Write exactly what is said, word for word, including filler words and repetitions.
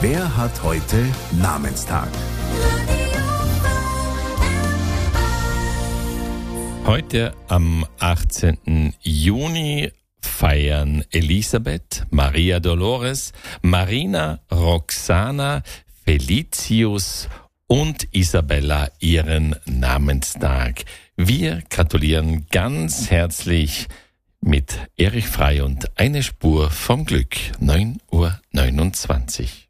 Wer hat heute Namenstag? Heute am achtzehnten Juni feiern Elisabeth, Maria Dolores, Marina, Roxana, Felicius und Isabella ihren Namenstag. Wir gratulieren ganz herzlich mit Erich Frey und eine Spur vom Glück, neun Uhr neunundzwanzig.